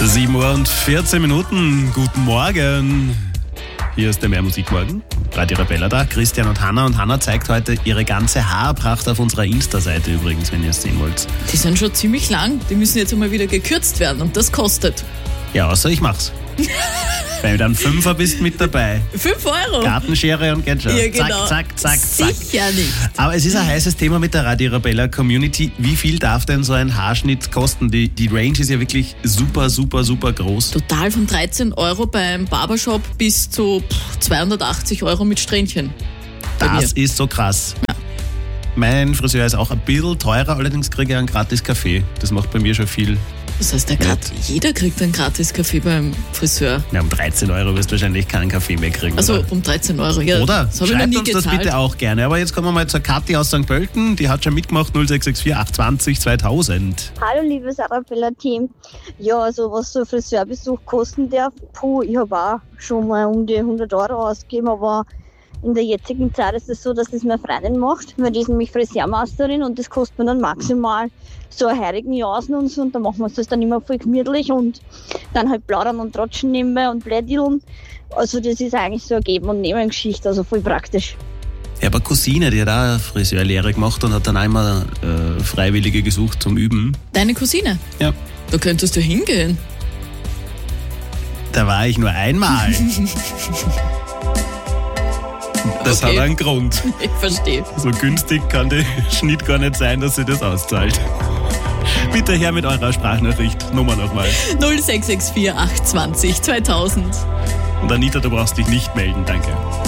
7:14 Guten Morgen. Hier ist der Mehrmusikmorgen. Radio Arabella da, Christian und Hanna. Und Hanna zeigt heute ihre ganze Haarpracht auf unserer Insta-Seite übrigens, wenn ihr es sehen wollt. Die sind schon ziemlich lang. Die müssen jetzt einmal wieder gekürzt werden und das kostet. Ja, außer ich mach's. Weil dann 5er bist mit dabei. 5 Euro? Gartenschere und Ketchup. Ja, genau. Zack. Sicher nicht. Aber es ist ein heißes Thema mit der Radio Arabella Community. Wie viel darf denn so ein Haarschnitt kosten? Die Range ist ja wirklich super groß. Total von 13 Euro beim Barbershop bis zu 280 Euro mit Strähnchen. Das ist so krass. Ja. Mein Friseur ist auch ein bisschen teurer, allerdings kriege ich einen gratis Kaffee. Das macht bei mir schon viel. Das heißt, jeder kriegt einen gratis Kaffee beim Friseur. Ja, um 13 Euro wirst du wahrscheinlich keinen Kaffee mehr kriegen. Also oder? um 13 Euro, ja. Oder? Das habe ich noch Schreibt nie uns gezahlt. das bitte auch gerne. Aber jetzt kommen wir mal zur Kathi aus St. Pölten. Die hat schon mitgemacht, 0664 820 2000. Hallo liebes Arabella-Team. Ja, also was so ein Friseurbesuch kosten darf, ich habe auch schon mal um die 100 Euro ausgegeben, aber in der jetzigen Zeit ist es so, dass das meine Freundin macht, weil die ist nämlich Friseurmeisterin und das kostet mir dann maximal so eine heurigen Jausen und so und dann machen wir uns das dann immer voll gemütlich und dann halt plaudern und tratschen nebenbei und plädieren. Also das ist eigentlich so eine Geben- und Nehmen-Geschichte, also voll praktisch. Ja, aber Cousine, die hat auch eine Friseurlehre gemacht und hat dann einmal Freiwillige gesucht zum Üben. Deine Cousine? Ja. Da könntest du hingehen. Da war ich nur einmal. Das Okay. hat einen Grund. Ich verstehe. So günstig kann der Schnitt gar nicht sein, dass sie das auszahlt. Bitte her mit eurer Sprachnachricht. Nummer nochmal. 0664 820 2000. Und Anita, du brauchst dich nicht melden, danke.